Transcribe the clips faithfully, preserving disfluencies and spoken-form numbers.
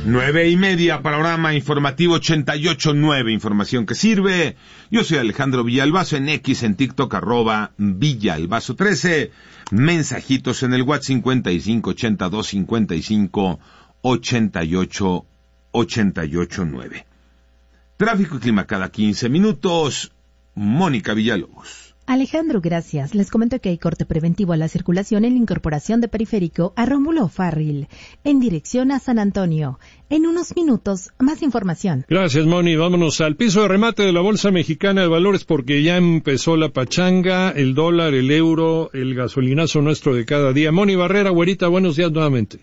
Nueve y media, panorama informativo ochenta y ocho punto nueve, información que sirve. Yo soy Alejandro Villalbazo, en X, en TikTok, arroba Villalbazo trece. Mensajitos en el WhatsApp cincuenta y cinco ochenta y dos cincuenta y cinco ochenta y ocho ochenta y ocho nueve. Tráfico y clima cada quince minutos. Mónica Villalobos. Alejandro, gracias. Les comento que hay corte preventivo a la circulación en la incorporación de Periférico a Rómulo O'Farrill, en dirección a San Antonio. En unos minutos, más información. Gracias, Moni. Vámonos al piso de remate de la Bolsa Mexicana de Valores porque ya empezó la pachanga, el dólar, el euro, el gasolinazo nuestro de cada día. Moni Barrera, güerita, buenos días nuevamente.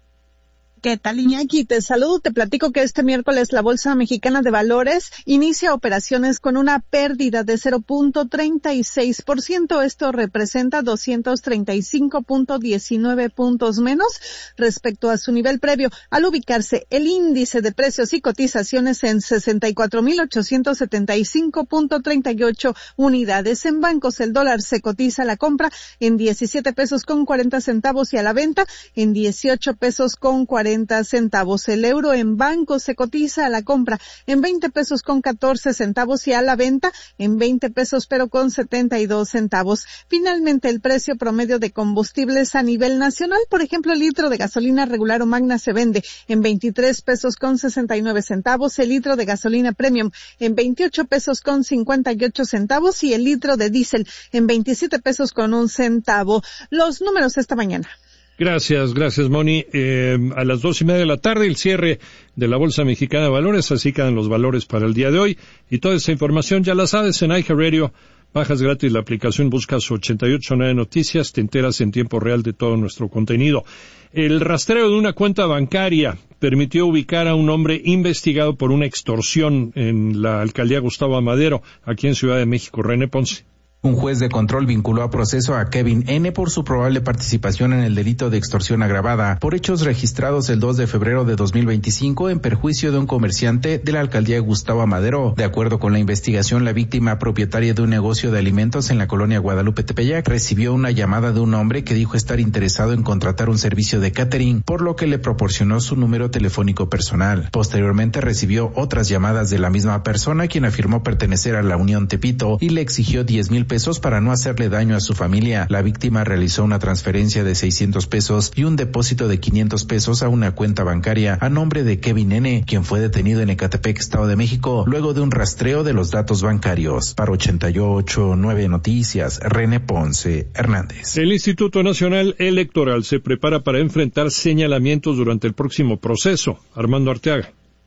¿Qué tal, Iñaki? Te saludo, te platico que este miércoles la Bolsa Mexicana de Valores inicia operaciones con una pérdida de cero punto treinta y seis por ciento. Esto representa doscientos treinta y cinco punto diecinueve puntos menos respecto a su nivel previo, al ubicarse el índice de precios y cotizaciones en sesenta y cuatro mil ochocientos setenta y cinco punto treinta y ocho unidades. En bancos, el dólar se cotiza a la compra en diecisiete pesos con cuarenta centavos y a la venta en dieciocho pesos con cuarenta centavos. El euro en banco se cotiza a la compra en veinte pesos con catorce centavos y a la venta en veinte pesos pero con setenta y dos centavos. Finalmente, el precio promedio de combustibles a nivel nacional, por ejemplo, el litro de gasolina regular o magna se vende en veintitrés pesos con sesenta y nueve centavos, el litro de gasolina premium en veintiocho pesos con cincuenta y ocho centavos y el litro de diésel en veintisiete pesos con un centavo. Los números esta mañana. Gracias, gracias, Moni. Eh, a las dos y media de la tarde, el cierre de la Bolsa Mexicana de Valores, así quedan los valores para el día de hoy. Y toda esta información ya la sabes en iHeartRadio. Bajas gratis la aplicación, buscas ochenta y ocho punto nueve Noticias, te enteras en tiempo real de todo nuestro contenido. El rastreo de una cuenta bancaria permitió ubicar a un hombre investigado por una extorsión en la alcaldía Gustavo Amadero, aquí en Ciudad de México. René Ponce. Un juez de control vinculó a proceso a Kevin N. por su probable participación en el delito de extorsión agravada por hechos registrados el dos de febrero de dos mil veinticinco en perjuicio de un comerciante de la alcaldía Gustavo Amadero. De acuerdo con la investigación, la víctima, propietaria de un negocio de alimentos en la colonia Guadalupe Tepeyac, recibió una llamada de un hombre que dijo estar interesado en contratar un servicio de catering, por lo que le proporcionó su número telefónico personal. Posteriormente recibió otras llamadas de la misma persona, quien afirmó pertenecer a la Unión Tepito y le exigió diez mil pesos para no hacerle daño a su familia. La víctima realizó una transferencia de seiscientos pesos y un depósito de quinientos pesos a una cuenta bancaria a nombre de Kevin N., quien fue detenido en Ecatepec, Estado de México, luego de un rastreo de los datos bancarios. Para ochenta y ocho punto nueve Noticias, René Ponce Hernández. El Instituto Nacional Electoral se prepara para enfrentar señalamientos durante el próximo proceso. Armando Arteaga.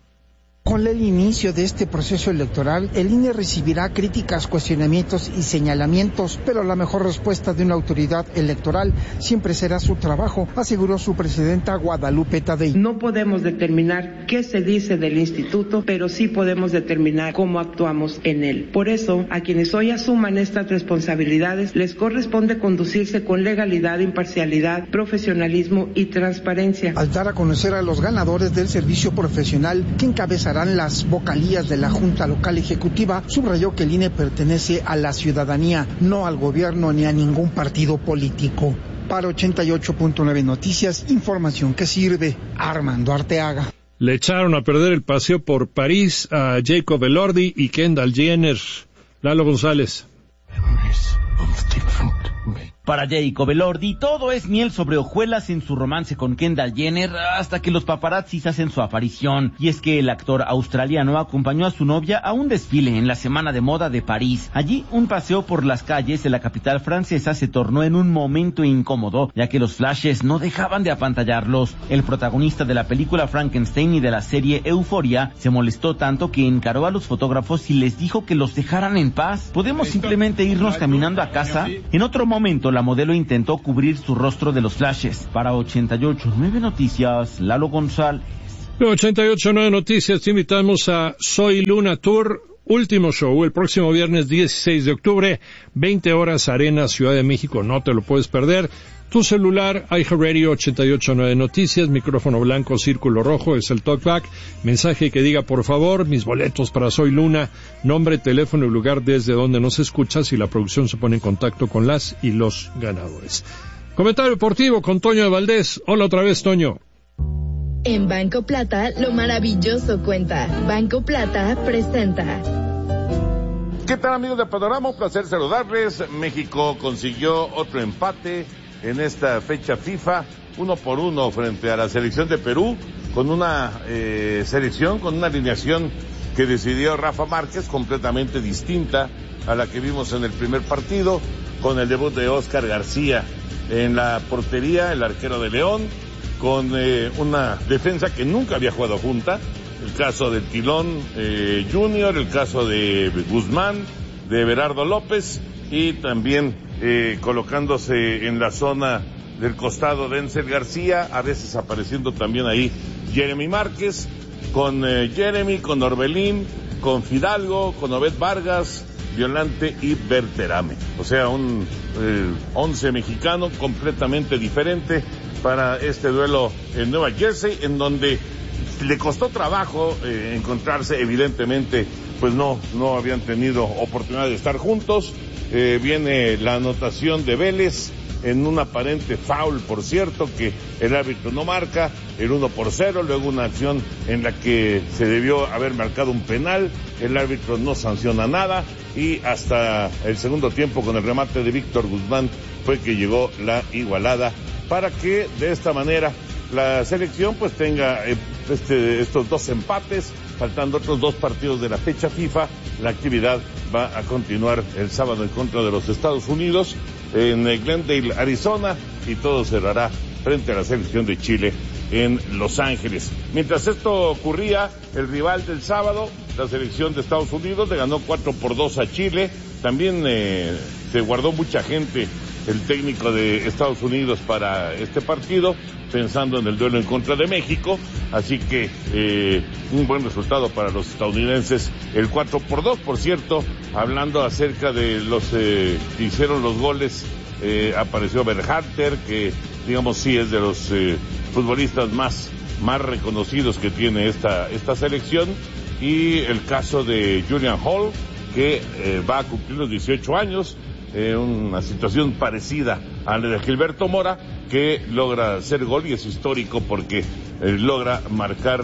Con el inicio de este proceso electoral, el I N E recibirá críticas, cuestionamientos y señalamientos, pero la mejor respuesta de una autoridad electoral siempre será su trabajo, aseguró su presidenta Guadalupe Tadei. No podemos determinar qué se dice del instituto, pero sí podemos determinar cómo actuamos en él. Por eso, a quienes hoy asuman estas responsabilidades, les corresponde conducirse con legalidad, imparcialidad, profesionalismo y transparencia. Al dar a conocer a los ganadores del servicio profesional que encabezará las vocalías de la Junta Local Ejecutiva, subrayó que el I N E pertenece a la ciudadanía, no al gobierno ni a ningún partido político. Para ochenta y ocho punto nueve Noticias, información que sirve. Armando Arteaga. Le echaron a perder el paseo por París a Jacob Elordi y Kendall Jenner. Lalo González. Para Jacob Elordi, todo es miel sobre hojuelas en su romance con Kendall Jenner hasta que los paparazzis hacen su aparición. Y es que el actor australiano acompañó a su novia a un desfile en la Semana de Moda de París. Allí, un paseo por las calles de la capital francesa se tornó en un momento incómodo, ya que los flashes no dejaban de apantallarlos. El protagonista de la película Frankenstein y de la serie Euforia se molestó tanto que encaró a los fotógrafos y les dijo que los dejaran en paz. ¿Podemos simplemente irnos caminando a casa? En otro momento, la modelo intentó cubrir su rostro de los flashes. Para ochenta y ocho punto nueve Noticias, Lalo González. ochenta y ocho punto nueve Noticias, te invitamos a Soy Luna Tour, último show, el próximo viernes dieciséis de octubre, veinte horas, Arena, Ciudad de México, no te lo puedes perder. Tu celular, iHeartRadio ochenta y ocho punto nueve Noticias, micrófono blanco, círculo rojo, es el talkback, mensaje que diga por favor, mis boletos para Soy Luna, nombre, teléfono y lugar desde donde nos escuchas y la producción se pone en contacto con las y los ganadores. Comentario deportivo con Toño de Valdés. Hola otra vez, Toño. En Banco Plata, lo maravilloso cuenta. Banco Plata presenta. ¿Qué tal, amigos de Panorama? Un placer saludarles. México consiguió otro empate en esta fecha FIFA, uno por uno frente a la selección de Perú, con una eh, selección, con una alineación que decidió Rafa Márquez, completamente distinta a la que vimos en el primer partido, con el debut de Óscar García en la portería, el arquero de León, con eh, una defensa que nunca había jugado junta, el caso de Tilón eh, Junior, el caso de Guzmán, de Berardo López, y también eh, colocándose en la zona del costado Denzel García, a veces apareciendo también ahí Jeremy Márquez, con eh, Jeremy, con Orbelín, con Fidalgo, con Obed Vargas, Violante y Berterame. O sea, un eh, once mexicano completamente diferente para este duelo en Nueva Jersey, en donde le costó trabajo eh, encontrarse, evidentemente, pues no, no habían tenido oportunidad de estar juntos. Eh, viene la anotación de Vélez en un aparente foul, por cierto, que el árbitro no marca, el uno por cero, luego una acción en la que se debió haber marcado un penal, el árbitro no sanciona nada, y hasta el segundo tiempo, con el remate de Víctor Guzmán, fue que llegó la igualada, para que de esta manera la selección pues tenga eh, este, estos dos empates, faltando otros dos partidos de la fecha FIFA. La actividad va a continuar el sábado en contra de los Estados Unidos en Glendale, Arizona, y todo cerrará frente a la selección de Chile en Los Ángeles. Mientras esto ocurría, el rival del sábado, la selección de Estados Unidos, le ganó cuatro por dos a Chile. También eh, se guardó mucha gente el técnico de Estados Unidos para este partido, pensando en el duelo en contra de México, así que eh, un buen resultado para los estadounidenses, el cuatro por dos, por cierto. Hablando acerca de los eh, que hicieron los goles, eh, apareció Berhalter, que digamos sí es de los eh, futbolistas más, más reconocidos que tiene esta, esta selección, y el caso de Julian Hall, que eh, va a cumplir los dieciocho años, Eh, una situación parecida a la de Gilberto Mora, que logra hacer gol, y es histórico porque eh, logra marcar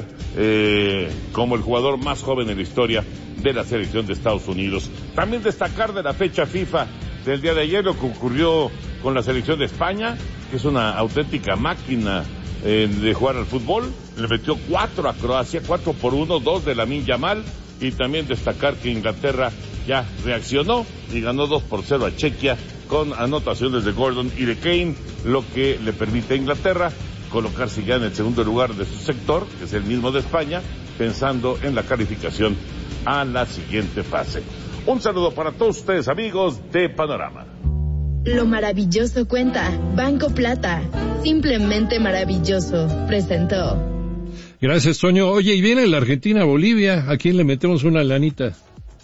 eh, como el jugador más joven en la historia de la selección de Estados Unidos. También destacar de la fecha FIFA del día de ayer lo que ocurrió con la selección de España, que es una auténtica máquina eh, de jugar al fútbol. Le metió cuatro a Croacia, cuatro por uno, dos de Lamine Yamal, y también destacar que Inglaterra ya reaccionó y ganó dos por cero a Chequia, con anotaciones de Gordon y de Kane, lo que le permite a Inglaterra colocarse ya en el segundo lugar de su sector, que es el mismo de España, pensando en la calificación a la siguiente fase. Un saludo para todos ustedes, amigos de Panorama. Lo maravilloso cuenta. Banco Plata, simplemente maravilloso, presentó. Gracias, Toño. Oye, y viene la Argentina-Bolivia, ¿a quién le metemos una lanita?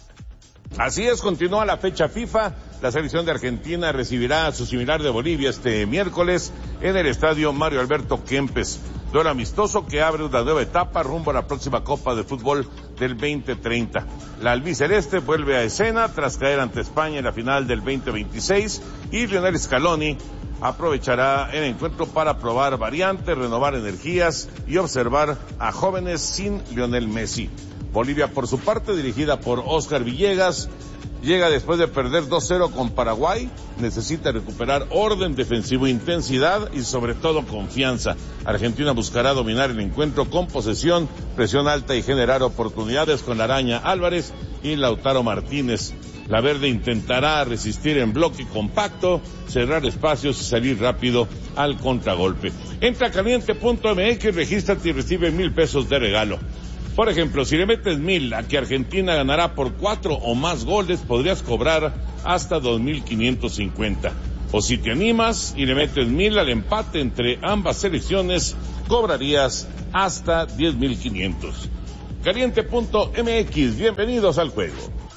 Así es, continúa la fecha FIFA. La selección de Argentina recibirá a su similar de Bolivia este miércoles en el estadio Mario Alberto Kempes. Duelo amistoso que abre una nueva etapa rumbo a la próxima Copa de Fútbol del veinte treinta. La albiceleste vuelve a escena tras caer ante España en la final del veinte veintiséis, y Lionel Scaloni aprovechará el encuentro para probar variantes, renovar energías y observar a jóvenes sin Lionel Messi. Bolivia, por su parte, dirigida por Oscar Villegas, llega después de perder dos cero con Paraguay, necesita recuperar orden defensivo, intensidad y sobre todo confianza. Argentina buscará dominar el encuentro con posesión, presión alta y generar oportunidades con Araña Álvarez y Lautaro Martínez. La verde intentará resistir en bloque compacto, cerrar espacios y salir rápido al contragolpe. Entra a caliente punto eme equis, regístrate y recibe mil pesos de regalo. Por ejemplo, si le metes mil a que Argentina ganará por cuatro o más goles, podrías cobrar hasta dos mil quinientos cincuenta. O si te animas y le metes mil al empate entre ambas selecciones, cobrarías hasta diez mil quinientos. caliente punto eme equis, bienvenidos al juego.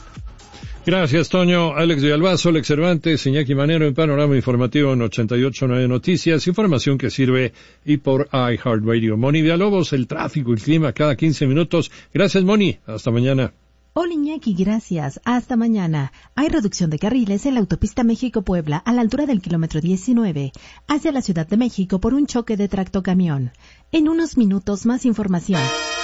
Gracias, Toño. Alex Villalbazo, Alex Cervantes, Iñaki Manero en Panorama Informativo en ochenta y ocho punto nueve Noticias, información que sirve y por iHeartRadio. Moni Villalobos, el tráfico y clima cada quince minutos. Gracias, Moni. Hasta mañana. Hola Iñaki, gracias. Hasta mañana. Hay reducción de carriles en la autopista México-Puebla a la altura del kilómetro diecinueve, hacia la Ciudad de México por un choque de tractocamión. En unos minutos más información.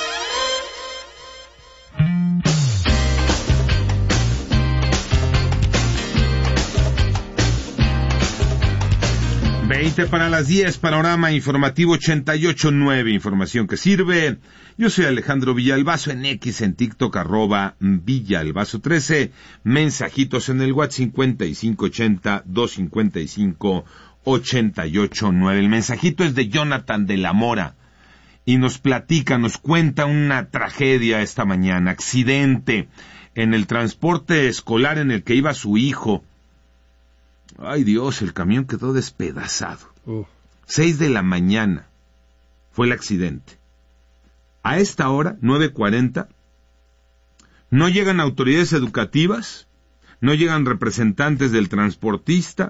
veinte para las diez, panorama informativo ochenta y ocho punto nueve, información que sirve. Yo soy Alejandro Villalbazo, en X, en TikTok, arroba Villalbazo trece, mensajitos en el WhatsApp cincuenta y cinco ochenta, doscientos cincuenta y cinco, ochenta y ocho nueve. El mensajito es de Jonathan de la Mora y nos platica, nos cuenta una tragedia esta mañana, accidente en el transporte escolar en el que iba su hijo. Ay Dios, el camión quedó despedazado. Uh. Seis de la mañana fue el accidente. A esta hora, nueve cuarenta, no llegan autoridades educativas, no llegan representantes del transportista.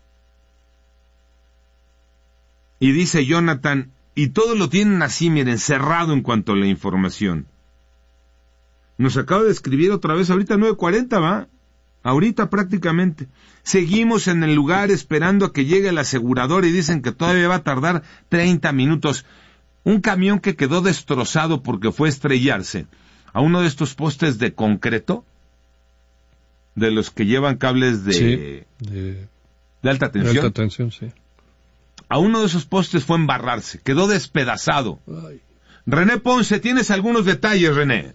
Y dice Jonathan, y todo lo tienen así, miren, cerrado en cuanto a la información. Nos acaba de escribir otra vez, ahorita nueve cuarenta, ¿va? Ahorita prácticamente. Seguimos en el lugar esperando a que llegue el asegurador y dicen que todavía va a tardar treinta minutos. Un camión que quedó destrozado porque fue a estrellarse a uno de estos postes de concreto, de los que llevan cables de, sí, de, de alta tensión. De alta tensión, sí. A uno de esos postes fue a embarrarse, quedó despedazado. Ay. René Ponce, ¿tienes algunos detalles, René?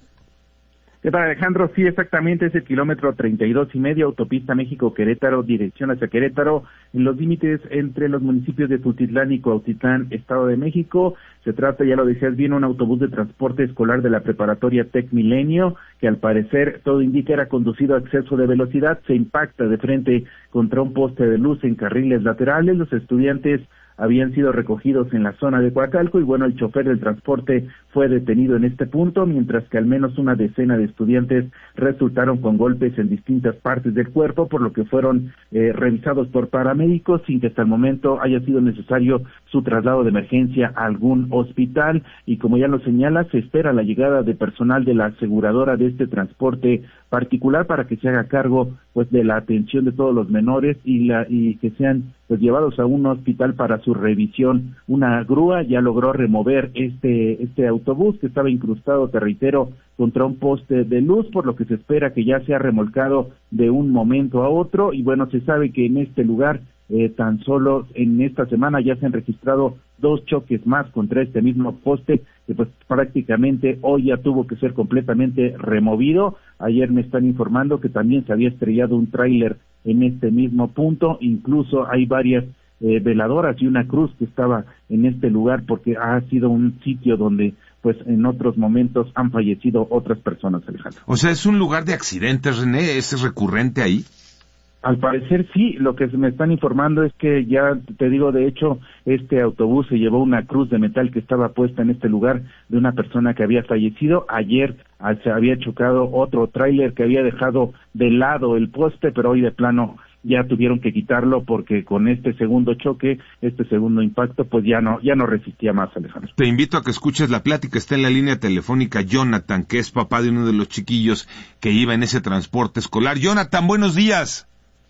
¿Qué tal, Alejandro? Sí, exactamente, es el kilómetro treinta y dos y medio, autopista México-Querétaro, dirección hacia Querétaro, en los límites entre los municipios de Tultitlán y Cuautitlán, Estado de México. Se trata, ya lo decías bien, un autobús de transporte escolar de la preparatoria Tec Milenio, que al parecer todo indica era conducido a exceso de velocidad, se impacta de frente contra un poste de luz en carriles laterales. Los estudiantes habían sido recogidos en la zona de Coacalco y bueno, el chofer del transporte fue detenido en este punto, mientras que al menos una decena de estudiantes resultaron con golpes en distintas partes del cuerpo, por lo que fueron eh, revisados por paramédicos sin que hasta el momento haya sido necesario su traslado de emergencia a algún hospital. Y como ya lo señala, se espera la llegada de personal de la aseguradora de este transporte particular para que se haga cargo pues de la atención de todos los menores y la y que sean pues llevados a un hospital para su revisión. Una grúa ya logró remover este este autobús que estaba incrustado, te reitero, contra un poste de luz, por lo que se espera que ya sea remolcado de un momento a otro. Y bueno, se sabe que en este lugar eh, tan solo en esta semana ya se han registrado dos choques más contra este mismo poste, que pues prácticamente hoy ya tuvo que ser completamente removido. Ayer me están informando que también se había estrellado un tráiler en este mismo punto, incluso hay varias eh, veladoras y una cruz que estaba en este lugar porque ha sido un sitio donde pues en otros momentos han fallecido otras personas, Alejandro. O sea, ¿es un lugar de accidentes, René? ¿Es recurrente ahí? Al parecer sí, lo que me están informando es que ya, te digo, de hecho, este autobús se llevó una cruz de metal que estaba puesta en este lugar de una persona que había fallecido. Ayer se había chocado otro tráiler que había dejado de lado el poste, pero hoy de plano ya tuvieron que quitarlo porque con este segundo choque, este segundo impacto, pues ya no, ya no resistía más, Alejandro. Te invito a que escuches la plática, está en la línea telefónica Jonathan, que es papá de uno de los chiquillos que iba en ese transporte escolar. Jonathan, buenos días.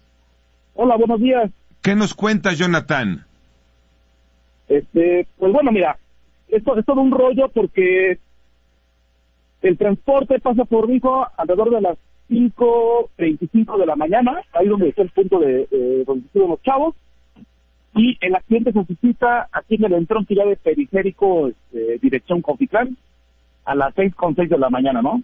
Hola, buenos días. ¿Qué nos cuentas, Jonathan? Este, pues bueno, mira, esto es todo un rollo porque el transporte pasa por Rijo alrededor de las cinco veinticinco de la mañana, ahí donde está el punto de eh, donde estuvieron los chavos, y el accidente se suscita aquí en el entronque ya de periférico, este, dirección Cuautitlán, a las seis con seis de la mañana, ¿no?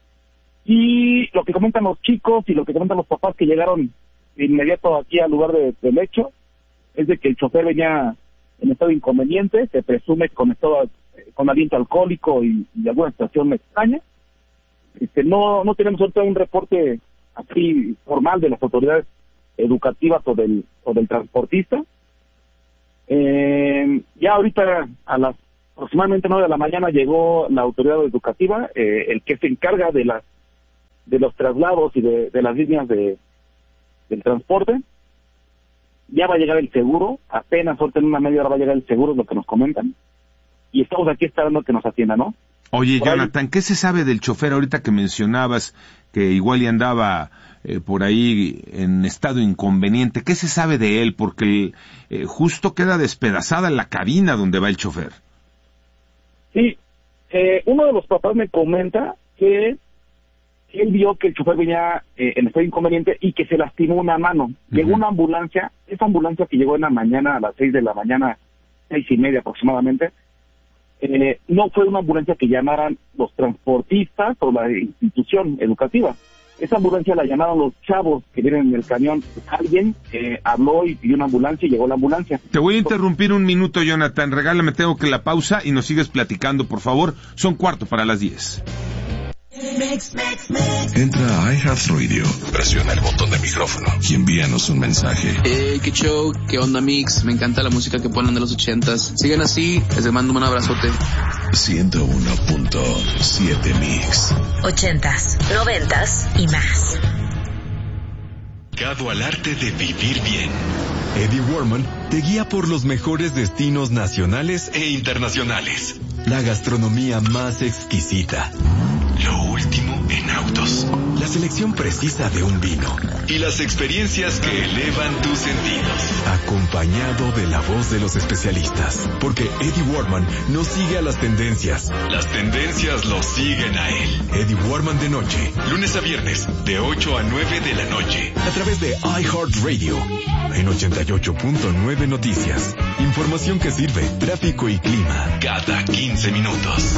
Y lo que comentan los chicos y lo que comentan los papás que llegaron de inmediato aquí al lugar de, del hecho, es de que el chofer venía en estado inconveniente, se presume con estado, con aliento alcohólico y, y alguna situación extraña. Este, no, no tenemos ahorita un reporte así formal de las autoridades educativas o del, o del transportista. Eh, ya ahorita a las aproximadamente nueve de la mañana llegó la autoridad educativa, eh, el que se encarga de las de los traslados y de, de las líneas de del transporte. Ya va a llegar el seguro, apenas ahorita en una media hora va a llegar el seguro, es lo que nos comentan, y estamos aquí esperando que nos atienda, ¿no? Oye, Jonathan, ¿qué se sabe del chofer ahorita que mencionabas que igual y andaba eh, por ahí en estado inconveniente? ¿Qué se sabe de él? Porque eh, justo queda despedazada la cabina donde va el chofer. Sí, eh, uno de los papás me comenta que él vio que el chofer venía eh, en estado inconveniente y que se lastimó una mano. Llegó uh-huh. una ambulancia, esa ambulancia que llegó en la mañana, a las seis de la mañana, seis y media aproximadamente, eh, no fue una ambulancia que llamaran los transportistas o la institución educativa. Esa ambulancia la llamaron los chavos que vienen en el camión. Alguien eh, habló y pidió una ambulancia y llegó la ambulancia. Te voy a interrumpir un minuto, Jonathan. Regálame, tengo que la pausa y nos sigues platicando, por favor. Son cuarto para las diez. Entra a iHeartRadio, presiona el botón de micrófono y envíanos un mensaje. Hey, qué show, qué onda Mix, me encanta la música que ponen de los ochentas. Sigan así, les mando un abrazote. ciento uno punto siete Mix. Ochentas, noventas y más. Dedicado al arte de vivir bien. Eddie Warman te guía por los mejores destinos nacionales e internacionales. La gastronomía más exquisita. Lo último en autos. La selección precisa de un vino. Y las experiencias que elevan tus sentidos. Acompañado de la voz de los especialistas. Porque Eddie Warman no sigue a las tendencias. Las tendencias lo siguen a él. Eddie Warman de noche. Lunes a viernes. De ocho a nueve de la noche. A través de iHeartRadio. En ochenta y ocho punto nueve Noticias. Información que sirve. Tráfico y clima. Cada quince minutos.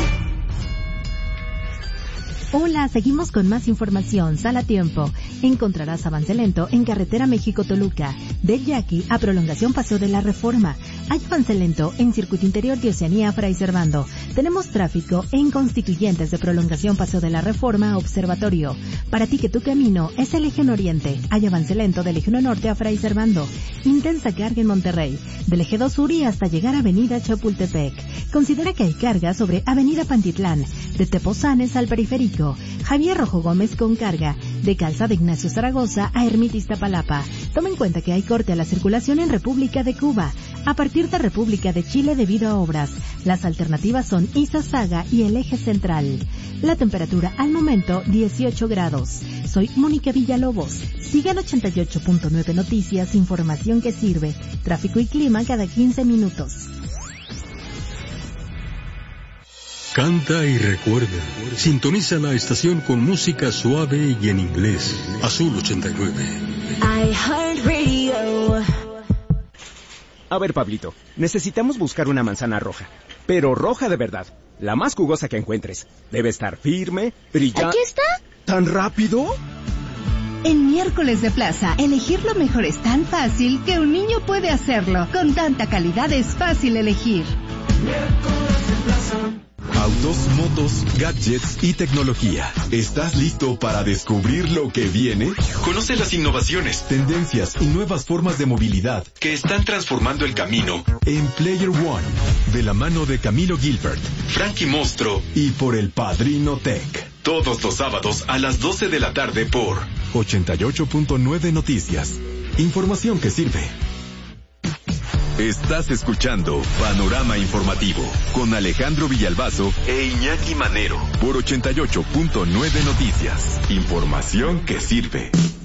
Hola, seguimos con más información. Sal a tiempo. Encontrarás avance lento en carretera México-Toluca. Del Yaqui a prolongación Paseo de la Reforma. Hay avance lento en circuito interior de Oceanía Fray Servando. Tenemos tráfico en Constituyentes de prolongación Paseo de la Reforma a Observatorio. Para ti que tu camino es el eje oriente. Hay avance lento del eje norte a Fray Servando. Intensa carga en Monterrey. Del eje dos sur y hasta llegar a Avenida Chapultepec. Considera que hay carga sobre Avenida Pantitlán. De Tepozanes al Periférico. Javier Rojo Gómez con carga, de Calzada Ignacio Zaragoza a Ermita Iztapalapa. Toma en cuenta que hay corte a la circulación en República de Cuba, a partir de República de Chile debido a obras. Las alternativas son Izazaga y el eje central. La temperatura al momento dieciocho grados. Soy Mónica Villalobos. Sigan ochenta y ocho punto nueve Noticias, información que sirve. Tráfico y clima cada quince minutos. Canta y recuerda. Sintoniza la estación con música suave y en inglés. Azul ochenta y nueve. iHeartRadio. A ver, Pablito, necesitamos buscar una manzana roja. Pero roja de verdad. La más jugosa que encuentres. Debe estar firme, brillante. ¿Aquí está? ¿Tan rápido? En Miércoles de Plaza, elegir lo mejor es tan fácil que un niño puede hacerlo. Con tanta calidad es fácil elegir. Miércoles de Plaza. Autos, motos, gadgets y tecnología. ¿Estás listo para descubrir lo que viene? Conoce las innovaciones, tendencias y nuevas formas de movilidad que están transformando el camino en Player One, de la mano de Camilo Gilbert, Frankie Mostro y por el Padrino Tech. Todos los sábados a las doce de la tarde por ochenta y ocho punto nueve Noticias. Información que sirve. Estás escuchando Panorama Informativo con Alejandro Villalbazo e Iñaki Manero por ochenta y ocho punto nueve Noticias. Información que sirve.